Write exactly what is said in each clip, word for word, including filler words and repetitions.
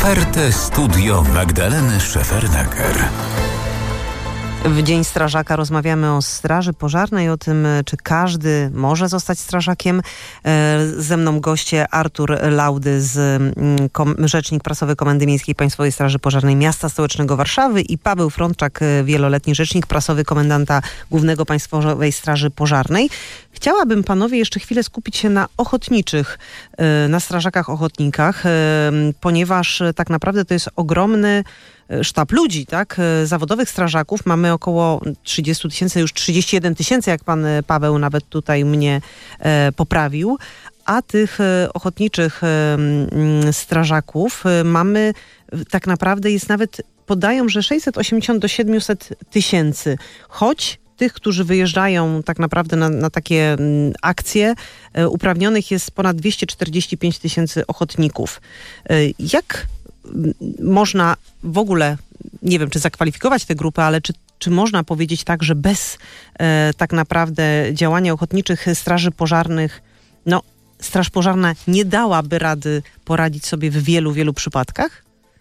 Ofertę Studio Magdaleny Szefernaker. W Dzień Strażaka rozmawiamy o Straży Pożarnej, o tym, czy każdy może zostać strażakiem. Ze mną goście Artur Laudys, rzecznik prasowy Komendy Miejskiej Państwowej Straży Pożarnej Miasta Stołecznego Warszawy, i Paweł Frączak, wieloletni rzecznik prasowy komendanta Głównego Państwowej Straży Pożarnej. Chciałabym, panowie, jeszcze chwilę skupić się na ochotniczych, na strażakach ochotnikach, ponieważ tak naprawdę to jest ogromny sztab ludzi, tak? Zawodowych strażaków mamy około trzydzieści tysięcy, już trzydzieści jeden tysięcy, jak pan Paweł nawet tutaj mnie e, poprawił, a tych e, ochotniczych e, strażaków e, mamy, tak naprawdę jest nawet, podają, że sześćset osiemdziesiąt do siedmiuset tysięcy, choć tych, którzy wyjeżdżają tak naprawdę na, na takie m, akcje, e, uprawnionych jest ponad dwieście czterdzieści pięć tysięcy ochotników. E, jak można w ogóle, nie wiem, czy zakwalifikować tę grupę, ale czy, czy można powiedzieć tak, że bez e, tak naprawdę działania ochotniczych straży pożarnych, no, Straż Pożarna nie dałaby rady poradzić sobie w wielu, wielu przypadkach?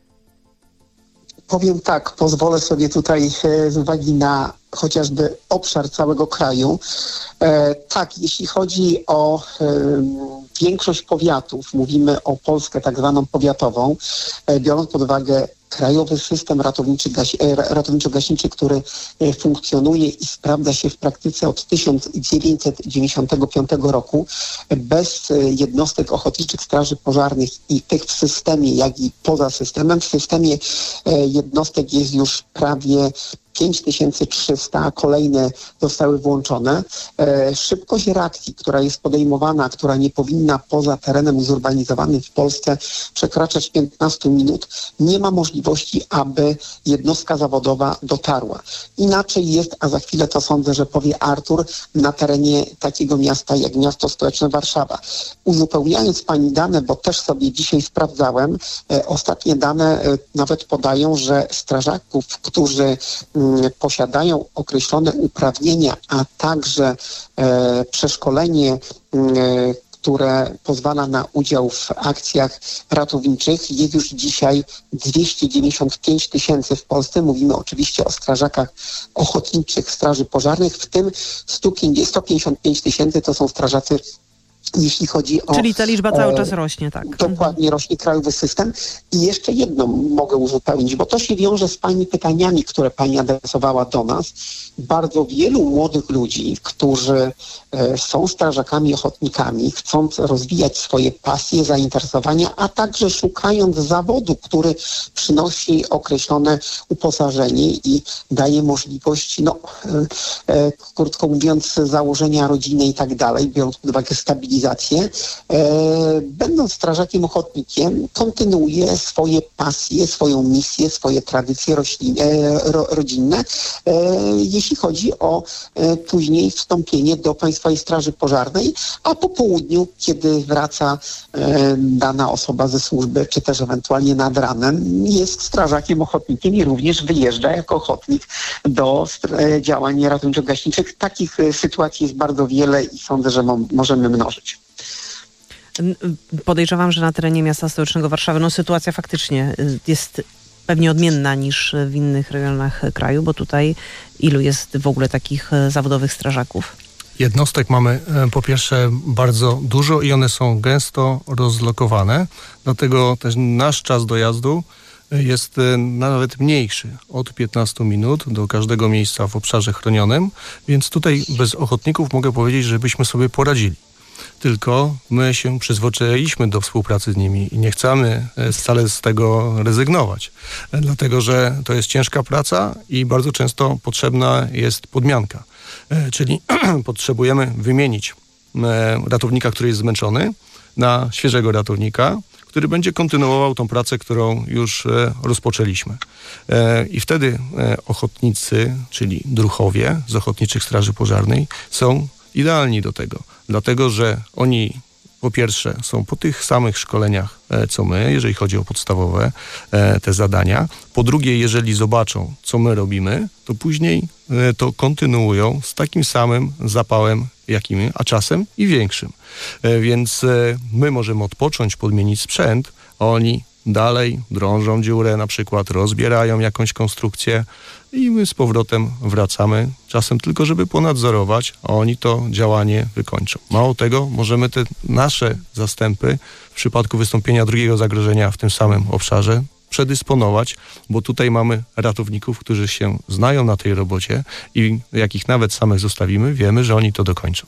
Powiem tak, pozwolę sobie tutaj e, z uwagi na chociażby obszar całego kraju. E, tak, jeśli chodzi o e, większość powiatów, mówimy o Polskę tak zwaną powiatową, e, biorąc pod uwagę krajowy system ratowniczy, ratowniczo-gaśniczy, który e, funkcjonuje i sprawdza się w praktyce od tysiąc dziewięćset dziewięćdziesiątego piątego roku, bez e, jednostek ochotniczych straży pożarnych i tych w systemie, jak i poza systemem. W systemie e, jednostek jest już prawie pięć tysięcy trzysta, a kolejne zostały włączone. E, szybkość reakcji, która jest podejmowana, która nie powinna poza terenem zurbanizowanym w Polsce przekraczać piętnaście minut, nie ma możliwości, aby jednostka zawodowa dotarła. Inaczej jest, a za chwilę to sądzę, że powie Artur, na terenie takiego miasta jak miasto stołeczne Warszawa. Uzupełniając pani dane, bo też sobie dzisiaj sprawdzałem, e, ostatnie dane e, nawet podają, że strażaków, którzy posiadają określone uprawnienia, a także e, przeszkolenie, e, które pozwala na udział w akcjach ratowniczych, jest już dzisiaj dwieście dziewięćdziesiąt pięć tysięcy w Polsce. Mówimy oczywiście o strażakach ochotniczych straży pożarnych, w tym sto pięćdziesiąt pięć tysięcy to są strażacy, jeśli chodzi o... Czyli ta liczba cały czas rośnie, tak? Dokładnie, rośnie krajowy system. I jeszcze jedno mogę uzupełnić, bo to się wiąże z pani pytaniami, które pani adresowała do nas. Bardzo wielu młodych ludzi, którzy e, są strażakami ochotnikami, chcąc rozwijać swoje pasje, zainteresowania, a także szukając zawodu, który przynosi określone uposażenie i daje możliwość, no, e, e, krótko mówiąc, założenia rodziny i tak dalej, biorąc pod uwagę stabilizację, E, będąc strażakiem ochotnikiem, kontynuuje swoje pasje, swoją misję, swoje tradycje roślin, e, ro, rodzinne, e, jeśli chodzi o e, później wstąpienie do Państwowej Straży Pożarnej, a po południu, kiedy wraca e, dana osoba ze służby, czy też ewentualnie nad ranem, jest strażakiem ochotnikiem i również wyjeżdża jako ochotnik do e, działań ratowniczo-gaśniczych. Takich e, sytuacji jest bardzo wiele i sądzę, że mo- możemy mnożyć. Podejrzewam, że na terenie miasta stołecznego Warszawy no, sytuacja faktycznie jest pewnie odmienna niż w innych rejonach kraju, bo tutaj ilu jest w ogóle takich zawodowych strażaków? Jednostek mamy po pierwsze bardzo dużo i one są gęsto rozlokowane, dlatego też nasz czas dojazdu jest nawet mniejszy, od piętnastu minut do każdego miejsca w obszarze chronionym, więc tutaj bez ochotników mogę powiedzieć, że byśmy sobie poradzili. Tylko my się przyzwyczailiśmy do współpracy z nimi i nie chcemy wcale z tego rezygnować, dlatego że to jest ciężka praca i bardzo często potrzebna jest podmianka, czyli potrzebujemy wymienić ratownika, który jest zmęczony, na świeżego ratownika, który będzie kontynuował tą pracę, którą już rozpoczęliśmy. I wtedy ochotnicy, czyli druhowie z Ochotniczych Straży Pożarnej są idealni do tego, dlatego że oni po pierwsze są po tych samych szkoleniach co my, jeżeli chodzi o podstawowe te zadania. Po drugie, jeżeli zobaczą, co my robimy, to później to kontynuują z takim samym zapałem, jak i my, a czasem i większym. Więc my możemy odpocząć, podmienić sprzęt, a oni dalej drążą dziurę, na przykład rozbierają jakąś konstrukcję i my z powrotem wracamy, czasem tylko, żeby ponadzorować, a oni to działanie wykończą. Mało tego, możemy te nasze zastępy w przypadku wystąpienia drugiego zagrożenia w tym samym obszarze przedysponować, bo tutaj mamy ratowników, którzy się znają na tej robocie i jak ich nawet samych zostawimy, wiemy, że oni to dokończą.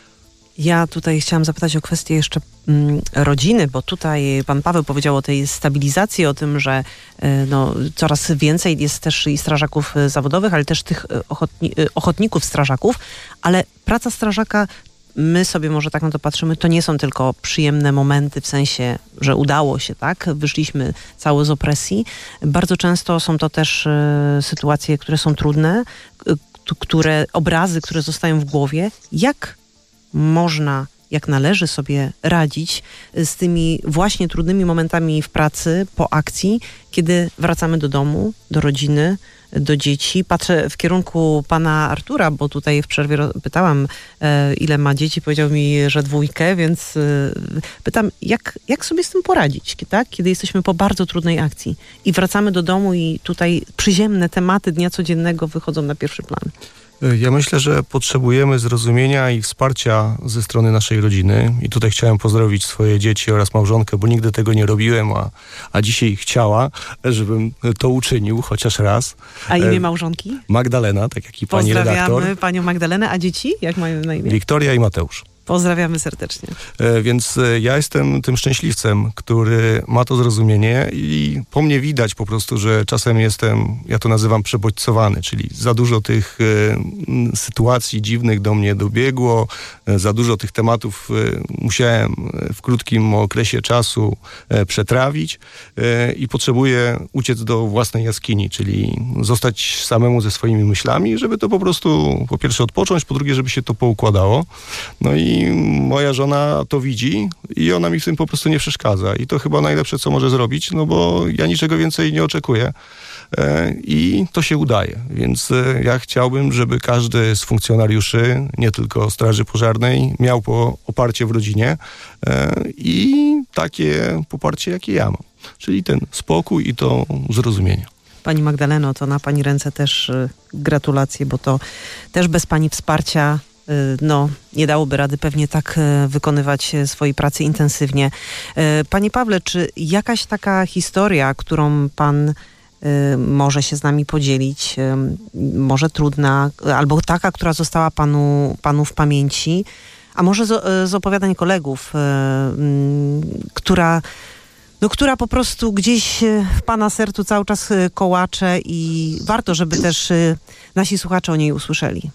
Ja tutaj chciałam zapytać o kwestię jeszcze mm, rodziny, bo tutaj pan Paweł powiedział o tej stabilizacji, o tym, że y, no, coraz więcej jest też i strażaków zawodowych, ale też tych ochotni- ochotników strażaków, ale praca strażaka, my sobie może tak na to patrzymy, to nie są tylko przyjemne momenty w sensie, że udało się, tak? Wyszliśmy cało z opresji. Bardzo często są to też y, sytuacje, które są trudne, y, które, obrazy, które zostają w głowie. Jak można, jak należy sobie radzić z tymi właśnie trudnymi momentami w pracy, po akcji, kiedy wracamy do domu, do rodziny, do dzieci. Patrzę w kierunku pana Artura, bo tutaj w przerwie pytałam, e, ile ma dzieci. Powiedział mi, że dwójkę, więc e, pytam, jak, jak sobie z tym poradzić, tak? Kiedy jesteśmy po bardzo trudnej akcji i wracamy do domu i tutaj przyziemne tematy dnia codziennego wychodzą na pierwszy plan. Ja myślę, że potrzebujemy zrozumienia i wsparcia ze strony naszej rodziny i tutaj chciałem pozdrowić swoje dzieci oraz małżonkę, bo nigdy tego nie robiłem, a, a dzisiaj chciała, żebym to uczynił chociaż raz. A imię małżonki? Magdalena, tak jak i pani redaktor. Pozdrawiamy panią Magdalenę, a dzieci? Jak mają na imię? Wiktoria i Mateusz. Pozdrawiamy serdecznie. E, więc e, ja jestem tym szczęśliwcem, który ma to zrozumienie i po mnie widać po prostu, że czasem jestem, ja to nazywam przebodźcowany, czyli za dużo tych e, sytuacji dziwnych do mnie dobiegło, e, za dużo tych tematów e, musiałem w krótkim okresie czasu e, przetrawić e, i potrzebuję uciec do własnej jaskini, czyli zostać samemu ze swoimi myślami, żeby to po prostu po pierwsze odpocząć, po drugie, żeby się to poukładało. No i moja żona to widzi i ona mi w tym po prostu nie przeszkadza. I to chyba najlepsze, co może zrobić, no bo ja niczego więcej nie oczekuję. E, I to się udaje. Więc e, ja chciałbym, żeby każdy z funkcjonariuszy, nie tylko Straży Pożarnej, miał po oparcie w rodzinie e, i takie poparcie, jakie ja mam. Czyli ten spokój i to zrozumienie. Pani Magdaleno, to na pani ręce też y, gratulacje, bo to też bez pani wsparcia no, nie dałoby rady pewnie tak wykonywać swojej pracy intensywnie. Panie Pawle, czy jakaś taka historia, którą pan może się z nami podzielić, może trudna, albo taka, która została panu, panu w pamięci, a może z, z opowiadań kolegów, która, no, która po prostu gdzieś w pana sercu cały czas kołacze i warto, żeby też nasi słuchacze o niej usłyszeli?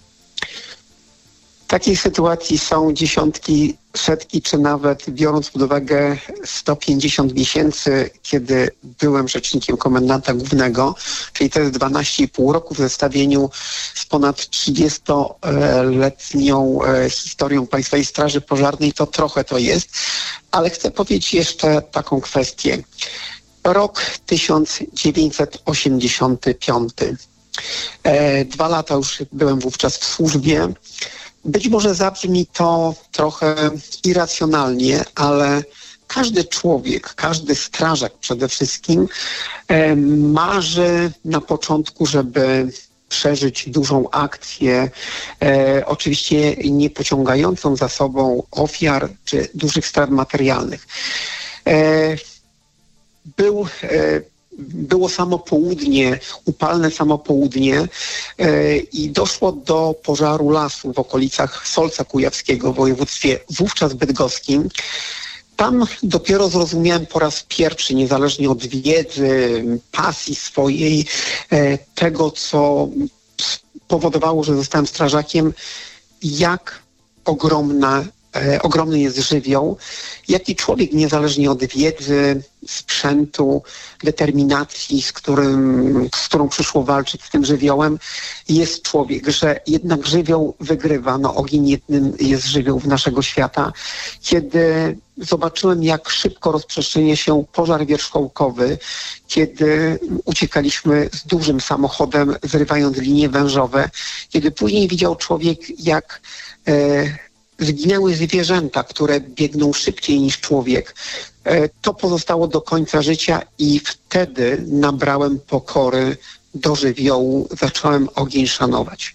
Takich sytuacji są dziesiątki, setki, czy nawet biorąc pod uwagę sto pięćdziesiąt miesięcy, kiedy byłem rzecznikiem komendanta głównego, czyli to jest dwanaście i pół roku w zestawieniu z ponad trzydziestoletnią historią Państwowej Straży Pożarnej, to trochę to jest, ale chcę powiedzieć jeszcze taką kwestię. Rok tysiąc dziewięćset osiemdziesiąty piąty. E, dwa lata już byłem wówczas w służbie. Być może zabrzmi to trochę irracjonalnie, ale każdy człowiek, każdy strażak przede wszystkim e, marzy na początku, żeby przeżyć dużą akcję, e, oczywiście nie pociągającą za sobą ofiar czy dużych strat materialnych. E, był e, Było samo południe, upalne samo południe e, i doszło do pożaru lasu w okolicach Solca Kujawskiego w województwie wówczas bydgoskim. Tam dopiero zrozumiałem po raz pierwszy, niezależnie od wiedzy, pasji swojej, e, tego, co spowodowało, że zostałem strażakiem, jak ogromna E, ogromny jest żywioł, jaki człowiek niezależnie od wiedzy, sprzętu, determinacji, z, którym, z którą przyszło walczyć z tym żywiołem, jest człowiek, że jednak żywioł wygrywa. No, ogień jednym jest żywioł naszego świata. Kiedy zobaczyłem, jak szybko rozprzestrzenia się pożar wierzchołkowy, kiedy uciekaliśmy z dużym samochodem, zrywając linie wężowe, kiedy później widział człowiek, jak e, zginęły zwierzęta, które biegną szybciej niż człowiek. To pozostało do końca życia i wtedy nabrałem pokory do żywiołu, zacząłem ogień szanować.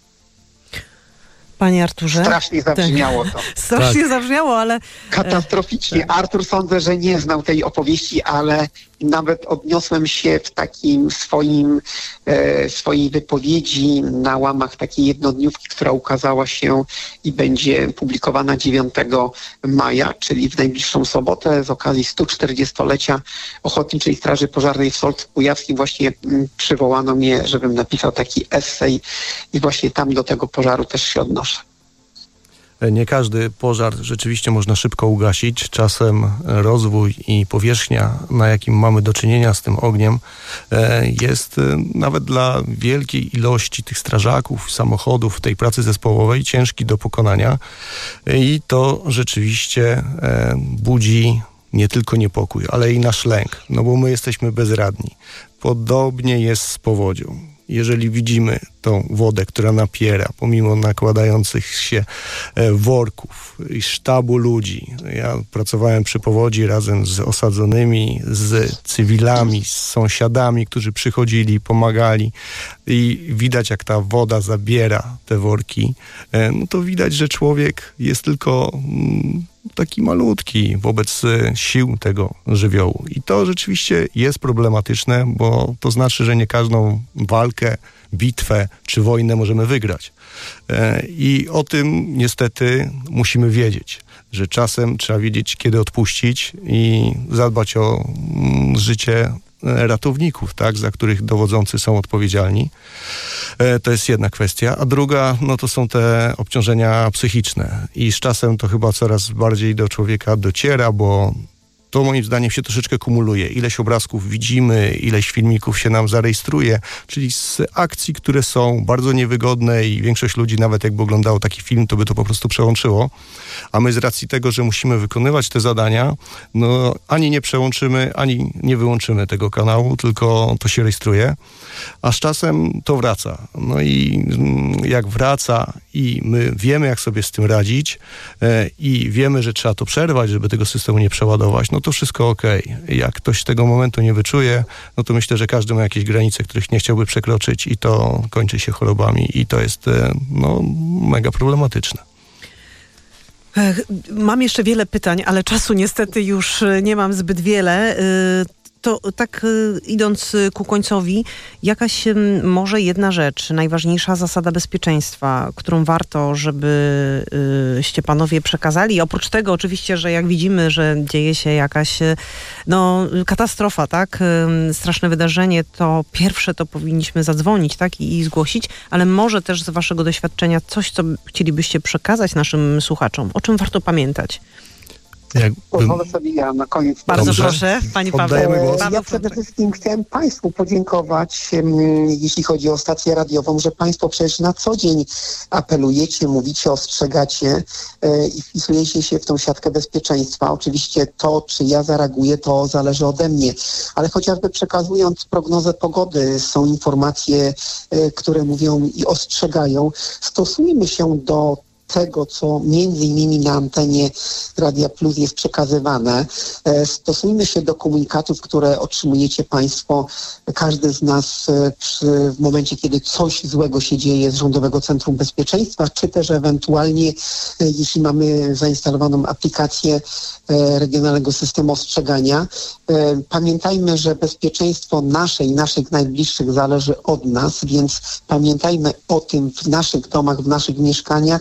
Panie Arturze? Strasznie zabrzmiało to. Strasznie tak. zabrzmiało, ale... Katastroficznie. Artur sądzę, że nie znał tej opowieści, ale nawet odniosłem się w takim swoim, e, swojej wypowiedzi na łamach takiej jednodniówki, która ukazała się i będzie publikowana dziewiątego maja, czyli w najbliższą sobotę z okazji stu czterdziestolecia Ochotniczej Straży Pożarnej w Solcu Kujawskim. Właśnie m, przywołano mnie, żebym napisał taki esej i właśnie tam do tego pożaru też się odnoszę. Nie każdy pożar rzeczywiście można szybko ugasić. Czasem rozwój i powierzchnia, na jakim mamy do czynienia z tym ogniem, jest nawet dla wielkiej ilości tych strażaków, samochodów, tej pracy zespołowej ciężki do pokonania. I to rzeczywiście budzi nie tylko niepokój, ale i nasz lęk, no bo my jesteśmy bezradni. Podobnie jest z powodzią. Jeżeli widzimy tą wodę, która napiera, pomimo nakładających się worków i sztabu ludzi. Ja pracowałem przy powodzi razem z osadzonymi, z cywilami, z sąsiadami, którzy przychodzili, pomagali i widać, jak ta woda zabiera te worki, no to widać, że człowiek jest tylko taki malutki wobec sił tego żywiołu. I to rzeczywiście jest problematyczne, bo to znaczy, że nie każdą walkę, bitwę czy wojnę możemy wygrać. I o tym niestety musimy wiedzieć, że czasem trzeba wiedzieć, kiedy odpuścić i zadbać o życie ratowników, tak, za których dowodzący są odpowiedzialni. To jest jedna kwestia. A druga, no to są te obciążenia psychiczne. I z czasem to chyba coraz bardziej do człowieka dociera, bo to moim zdaniem się troszeczkę kumuluje. Ileś obrazków widzimy, ileś filmików się nam zarejestruje, czyli z akcji, które są bardzo niewygodne i większość ludzi nawet jakby oglądało taki film, to by to po prostu przełączyło. A my z racji tego, że musimy wykonywać te zadania, no ani nie przełączymy, ani nie wyłączymy tego kanału, tylko to się rejestruje. A z czasem to wraca. No i jak wraca i my wiemy, jak sobie z tym radzić e, i wiemy, że trzeba to przerwać, żeby tego systemu nie przeładować, no to wszystko okej. Okay. Jak ktoś tego momentu nie wyczuje, no to myślę, że każdy ma jakieś granice, których nie chciałby przekroczyć i to kończy się chorobami i to jest e, no, mega problematyczne. Mam jeszcze wiele pytań, ale czasu niestety już nie mam zbyt wiele. To tak idąc ku końcowi, jakaś może jedna rzecz, najważniejsza zasada bezpieczeństwa, którą warto, żebyście panowie przekazali. Oprócz tego oczywiście, że jak widzimy, że dzieje się jakaś no, katastrofa, tak, straszne wydarzenie, to pierwsze to powinniśmy zadzwonić, tak, i, i zgłosić, ale może też z waszego doświadczenia coś, co chcielibyście przekazać naszym słuchaczom, o czym warto pamiętać. Jakbym... Pozwolę sobie ja na koniec. Bardzo Dobrze. proszę, Pani Paweł. Ja przede wszystkim chciałem Państwu podziękować, jeśli chodzi o stację radiową, że Państwo przecież na co dzień apelujecie, mówicie, ostrzegacie i wpisujecie się w tą siatkę bezpieczeństwa. Oczywiście to, czy ja zareaguję, to zależy ode mnie, ale chociażby przekazując prognozę pogody, są informacje, które mówią i ostrzegają. Stosujmy się do tego, co między innymi na antenie Radia Plus jest przekazywane. Stosujmy się do komunikatów, które otrzymujecie Państwo, każdy z nas przy, w momencie, kiedy coś złego się dzieje z Rządowego Centrum Bezpieczeństwa, czy też ewentualnie, jeśli mamy zainstalowaną aplikację Regionalnego Systemu Ostrzegania. Pamiętajmy, że bezpieczeństwo nasze i naszych najbliższych zależy od nas, więc pamiętajmy o tym w naszych domach, w naszych mieszkaniach.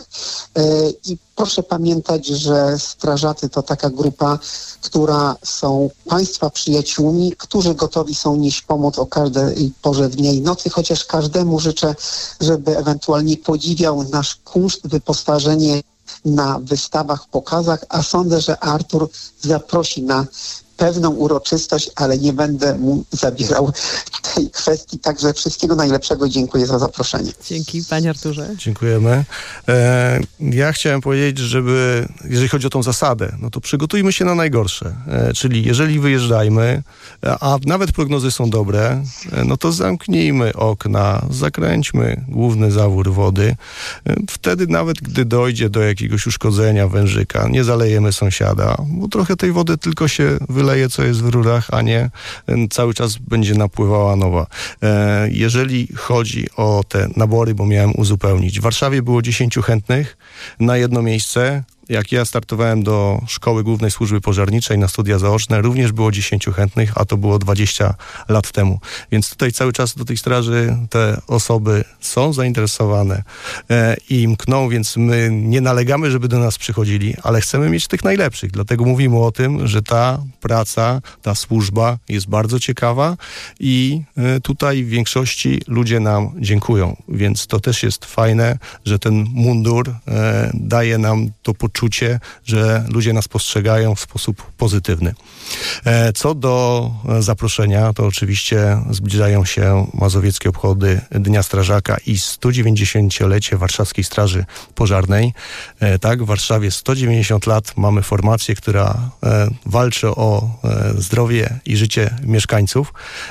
I proszę pamiętać, że strażacy to taka grupa, która są Państwa przyjaciółmi, którzy gotowi są nieść pomoc o każdej porze dnia i nocy, chociaż każdemu życzę, żeby ewentualnie podziwiał nasz kunszt, wyposażenie na wystawach, pokazach, a sądzę, że Artur zaprosi na pewną uroczystość, ale nie będę mu zabierał tej kwestii. Także wszystkiego najlepszego. Dziękuję za zaproszenie. Dzięki, Panie Arturze. Dziękujemy. E, ja chciałem powiedzieć, żeby, jeżeli chodzi o tą zasadę, no to przygotujmy się na najgorsze. E, czyli jeżeli wyjeżdżajmy, a nawet prognozy są dobre, e, no to zamknijmy okna, zakręćmy główny zawór wody. E, wtedy nawet, gdy dojdzie do jakiegoś uszkodzenia wężyka, nie zalejemy sąsiada, bo trochę tej wody tylko się wyleje wyleje, co jest w rurach, a nie cały czas będzie napływała nowa. Jeżeli chodzi o te nabory, bo miałem uzupełnić. W Warszawie było dziesięciu chętnych na jedno miejsce. Jak ja startowałem do Szkoły Głównej Służby Pożarniczej na studia zaoczne, również było dziesięciu chętnych, a to było dwadzieścia lat temu. Więc tutaj cały czas do tej straży te osoby są zainteresowane e, i mkną, więc my nie nalegamy, żeby do nas przychodzili, ale chcemy mieć tych najlepszych. Dlatego mówimy o tym, że ta praca, ta służba jest bardzo ciekawa i e, tutaj w większości ludzie nam dziękują. Więc to też jest fajne, że ten mundur e, daje nam to poczucie, czucie, że ludzie nas postrzegają w sposób pozytywny. Co do zaproszenia, to oczywiście zbliżają się mazowieckie obchody Dnia Strażaka i sto dziewięćdziesięciolecie Warszawskiej Straży Pożarnej. Tak, w Warszawie sto dziewięćdziesiąt lat mamy formację, która walczy o zdrowie i życie mieszkańców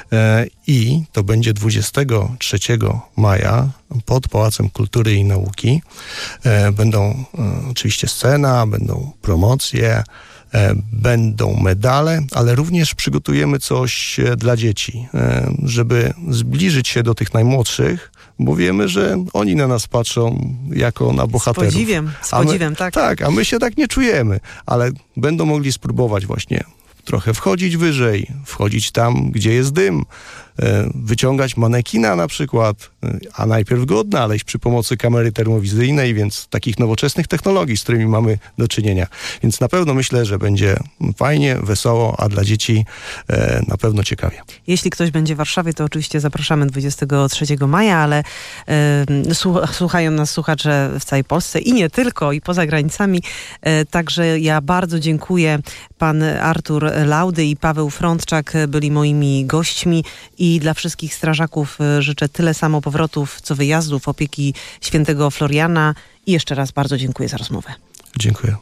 i to będzie dwudziestego trzeciego maja pod Pałacem Kultury i Nauki. Będą oczywiście scena, będą promocje, będą medale, ale również przygotujemy coś dla dzieci, żeby zbliżyć się do tych najmłodszych, bo wiemy, że oni na nas patrzą jako na bohaterów. Z podziwiem, z podziwiem, my, tak. Tak, a my się tak nie czujemy, ale będą mogli spróbować właśnie trochę wchodzić wyżej, wchodzić tam, gdzie jest dym, wyciągać manekina na przykład, a najpierw go odnaleźć przy pomocy kamery termowizyjnej, więc takich nowoczesnych technologii, z którymi mamy do czynienia. Więc na pewno myślę, że będzie fajnie, wesoło, a dla dzieci e, na pewno ciekawie. Jeśli ktoś będzie w Warszawie, to oczywiście zapraszamy dwudziestego trzeciego maja, ale e, słuchają nas słuchacze w całej Polsce i nie tylko, i poza granicami. E, także ja bardzo dziękuję. Pan Artur Laudy i Paweł Frądczak byli moimi gośćmi i dla wszystkich strażaków życzę tyle samo powrotów, co wyjazdów, opieki świętego Floriana i jeszcze raz bardzo dziękuję za rozmowę. Dziękuję.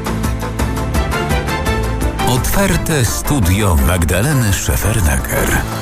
Otwarte studio Magdaleny Szefernaker.